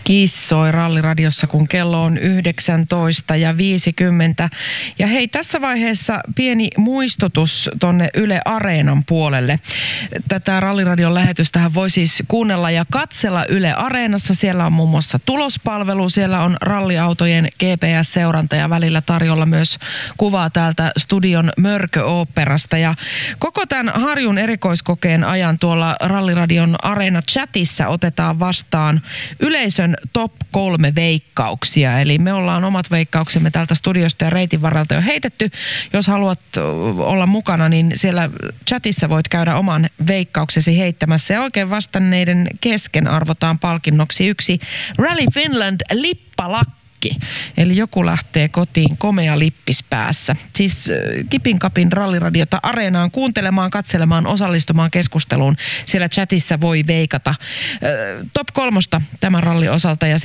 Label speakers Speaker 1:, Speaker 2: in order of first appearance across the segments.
Speaker 1: kissoi Ralliradiossa, kun kello on 19:50. Ja hei, tässä vaiheessa pieni muistutus tonne Yle Areenan puolelle. Tätä Ralliradion lähetystähän voi siis kuunnella ja katsella Yle Areenassa. Siellä on muun muassa tulospalvelu, siellä on ralliautojen GPS-seuranta ja välillä tarjolla myös kuvaa täältä studion Mörkö-oopperasta. Ja koko tämän Harjun erikoiskokeen ajan tuolla Ralliradion Areena-chatissa otetaan vastaan yleisön top 3 veikkauksia. Eli me ollaan omat veikkauksemme täältä studiosta ja reitin varrelta jo heitetty. Jos haluat olla mukana, niin siellä chatissa voit käydä oman veikkauksesi heittämässä. Ja oikein vastanneiden kesken arvotaan palkinnoksi yksi Rally Finland lippalakki. Eli joku lähtee kotiin komea lippis päässä. Siis Kipin Kapin Ralliradiota Areenaan kuuntelemaan, katselemaan, osallistumaan keskusteluun. Siellä chatissa voi veikata top 3 tämän rallin osalta ja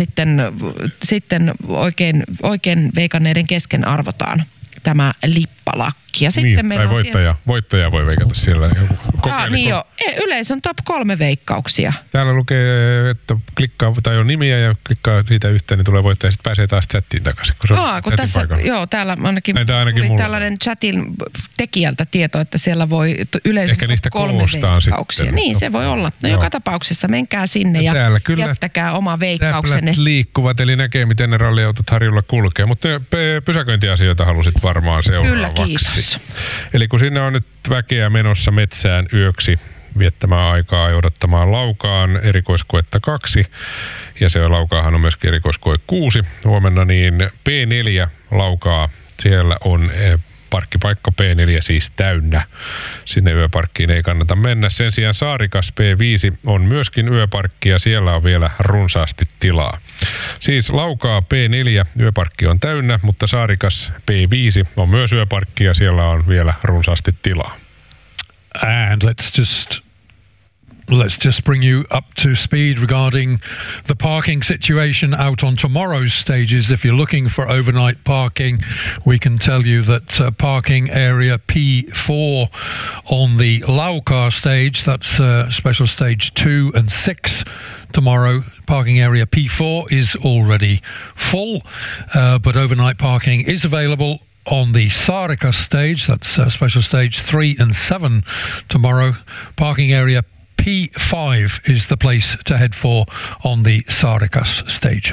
Speaker 1: sitten oikein veikanneiden kesken arvotaan tämä lippalakki. Ja sitten
Speaker 2: niin, tai voittaja voi veikata siellä.
Speaker 1: Niin jo, yleisön top 3 veikkauksia.
Speaker 2: Täällä lukee, että klikkaa tai on nimiä ja klikkaa siitä yhteen, niin tulee voittaja ja sitten pääsee taas chattiin takaisin.
Speaker 1: Kun tässä, joo, täällä ainakin tuli tällainen chatin tekijältä tieto, että siellä voi yleisön top 3 veikkauksia. Sitten. Niin, se voi olla. No joka tapauksessa menkää sinne ja jättäkää oma veikkauksenne.
Speaker 2: Liikkuvat, eli näkee, miten ne ralliautot Harjulla kulkee. Mutta pysäköintiasioita halusit varmaan seuraavaksi.
Speaker 1: Kyllä, kiitos.
Speaker 2: Eli kun sinne on nyt väkeä menossa metsään yöksi viettämään aikaa ja odottamaan Laukaan erikoiskoetta 2, ja se Laukaahan on myöskin erikoiskoe 6 huomenna, niin P4 Laukaa, siellä on parkkipaikka P4 siis täynnä. Sinne yöparkkiin ei kannata mennä. Sen sijaan Saarikas P5 on myöskin yöparkki ja siellä on vielä runsaasti tilaa. Siis Laukaa P4 yöparkki on täynnä, mutta Saarikas P5 on myös yöparkki ja siellä on vielä runsaasti tilaa.
Speaker 3: And let's just bring you up to speed regarding the parking situation out on tomorrow's stages. If you're looking for overnight parking, we can tell you that parking area P4 on the Laukaa stage, that's special stage 2 and 6 tomorrow, parking area P4 is already full, but overnight parking is available on the Saarikas stage, that's special stage 3 and 7 tomorrow. Parking area P5 is the place to head for on the Saarikas stage.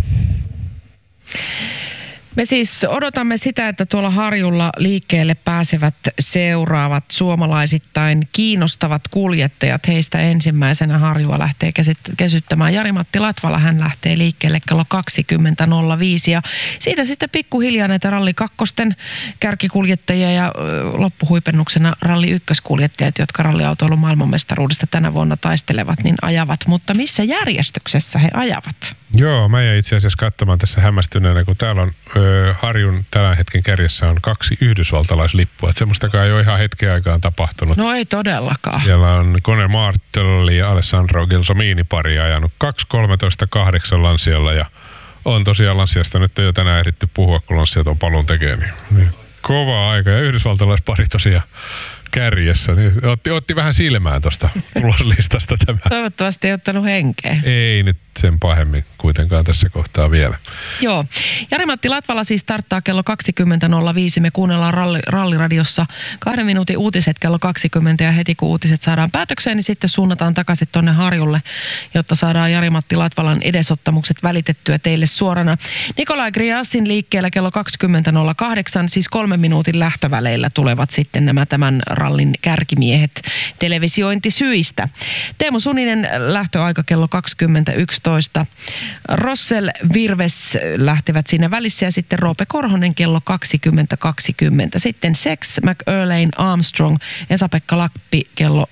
Speaker 1: Me siis odotamme sitä, että tuolla Harjulla liikkeelle pääsevät seuraavat suomalaisittain kiinnostavat kuljettajat. Heistä ensimmäisenä Harjua lähtee kesyttämään Jari-Matti Latvala. Hän lähtee liikkeelle kello 20.05 ja siitä sitten pikkuhiljaa näitä Ralli 2 kärkikuljettajia ja loppuhuipennuksena Ralli 1 kuljettajat, jotka ralliautoilun maailmanmestaruudesta tänä vuonna taistelevat, niin ajavat. Mutta missä järjestyksessä he ajavat?
Speaker 2: Joo, mä jäin itse asiassa katsomaan tässä hämmästyneenä, kun täällä on Harjun tällä hetken kärjessä on 2 yhdysvaltalaislippua. Että semmoistakaan ei ole ihan hetken aikaan tapahtunut.
Speaker 1: No ei todellakaan.
Speaker 2: Siellä on Conor Martelli ja Alessandro Gelsomini pari ajanut 2.13.8 Lancialla ja on tosiaan Lanciasta nyt jo tänään ehditty puhua, kun Lancia tuon paluun tekee. Niin kova aika ja yhdysvaltalaispari tosiaan kärjessä. Niin otti vähän silmään tuosta tuloslistasta tämä.
Speaker 1: Toivottavasti ei ottanut henkeä.
Speaker 2: Ei nyt sen pahemmin kuitenkaan tässä kohtaa vielä.
Speaker 1: Joo. Jari-Matti Latvala siis starttaa kello 20.05. Me kuunnellaan Ralliradiossa 2 minuutin uutiset kello 20 ja heti kun uutiset saadaan päätökseen, niin sitten suunnataan takaisin tonne Harjulle, jotta saadaan Jari-Matti Latvalan edesottamukset välitettyä teille suorana. Nikolai Griassin liikkeellä kello 20.08, siis 3 minuutin lähtöväleillä tulevat sitten nämä tämän rallin kärkimiehet televisiointisyistä. Teemu Suninen lähtöaika kello 20.11. Rossel Virves lähtevät siinä välissä ja sitten Roope Korhonen kello 20.20. Sitten Sex, McErlane, Armstrong, Esa-Pekka Lappi kello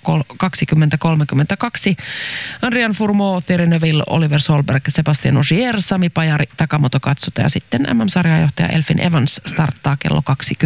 Speaker 1: 20.32. Adrian Fourmaux, Thierry Neuville, Oliver Solberg, Sebastian Ogier, Sami Pajari, Takamoto Katsuta ja sitten MM-sarjajohtaja Elfyn Evans starttaa kello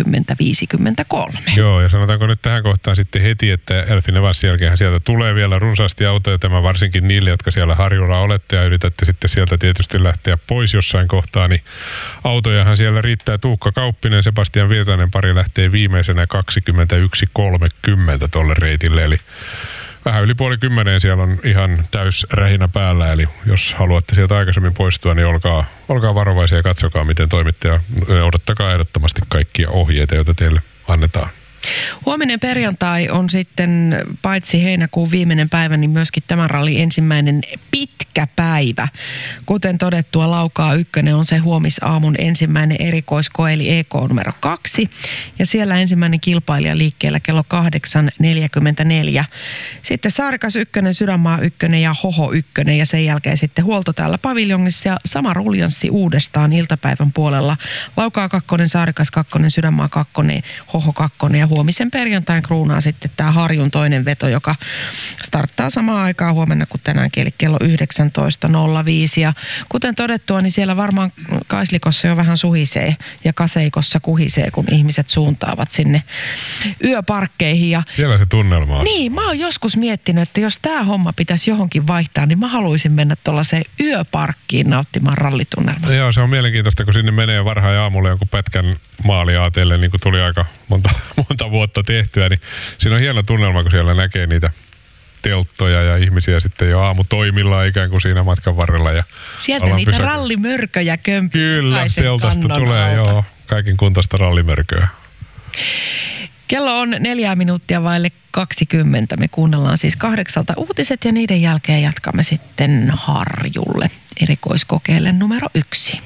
Speaker 1: 20.53.
Speaker 2: Joo, ja sanotaanko nyt tähän kohtaan sitten heti, että Elfyn Evansin jälkeen sieltä tulee vielä runsaasti autoja, tämä varsinkin niille, jotka siellä Harjulla olette ja yritätte sitten sieltä tietysti lähteä pois jossain kohtaa, niin autojahan siellä riittää. Tuukka Kauppinen, Sebastian Virtanen pari lähtee viimeisenä 21.30 tolle reitille, eli vähän yli 9:30 siellä on ihan täys rähinä päällä, eli jos haluatte sieltä aikaisemmin poistua, niin olkaa varovaisia ja katsokaa, miten toimitte ja odottakaa ehdottomasti kaikkia ohjeita, joita teille annetaan.
Speaker 1: Huominen perjantai on sitten paitsi heinäkuun viimeinen päivä, niin myöskin tämän rallin ensimmäinen pitkä päivä. Kuten todettua, Laukaa 1 on se huomisaamun ensimmäinen erikoiskoe, eli EK numero 2. Ja siellä ensimmäinen kilpailija liikkeellä kello 8.44. Sitten Saarikas 1, Sydänmaa 1 ja Hoho 1. Ja sen jälkeen sitten huolto täällä paviljongissa ja sama ruljanssi uudestaan iltapäivän puolella. Laukaa 2, Saarikas 2, Sydänmaa 2, Hoho 2 ja huomisen perjantain kruunaa sitten tämä Harjun toinen veto, joka starttaa samaan aikaan huomenna kuin tänäänkin, eli kello 19.05. Ja kuten todettua, niin siellä varmaan Kaislikossa jo vähän suhisee ja Kaseikossa kuhisee, kun ihmiset suuntaavat sinne yöparkkeihin. Ja
Speaker 2: siellä se tunnelma on.
Speaker 1: Niin, mä oon joskus miettinyt, että jos tämä homma pitäisi johonkin vaihtaa, niin mä haluaisin mennä tuollaiseen yöparkkiin nauttimaan rallitunnelmasta.
Speaker 2: Joo, se on mielenkiintoista, kun sinne menee varhain aamulla jonkun pätkän maaliaateelle, niin kuin tuli aika monta vuotta tehtyä, niin siinä on hieno tunnelma, kun siellä näkee niitä telttoja ja ihmisiä sitten jo aamutoimillaan ikään kuin siinä matkan varrella. Ja
Speaker 1: sieltä niitä rallimörköjä kömpii.
Speaker 2: Kyllä, teltasta tulee joo, kaiken kuntoista rallimörköä.
Speaker 1: Kello on 4 minuuttia vaille 20. Me kuunnellaan siis 8 uutiset ja niiden jälkeen jatkamme sitten Harjulle erikoiskokeelle numero 1.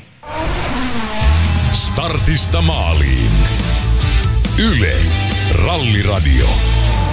Speaker 4: Startista maaliin. Yle Ralliradio.